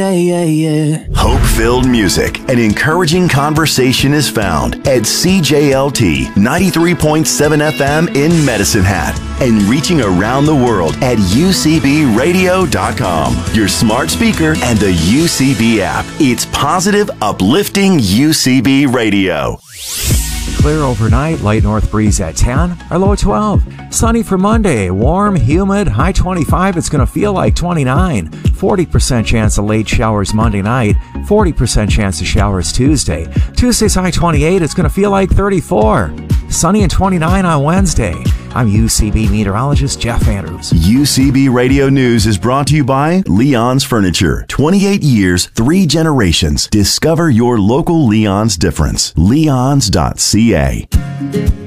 Hope-filled music and encouraging conversation is found at CJLT 93.7 FM in Medicine Hat and reaching around the world at UCBradio.com, your smart speaker and the UCB app. It's positive, uplifting UCB Radio. Clear overnight, light north breeze at 10, our low at 12. Sunny for Monday, warm, humid, high 25. It's going to feel like 29. 40% chance of late showers Monday night, 40% chance of showers Tuesday. Tuesday's high 28. It's going to feel like 34. Sunny and 29 on Wednesday. I'm UCB meteorologist Jeff Andrews. UCB Radio News is brought to you by Leon's Furniture. 28 years, 3 generations. Discover your local Leon's difference. Leons.ca.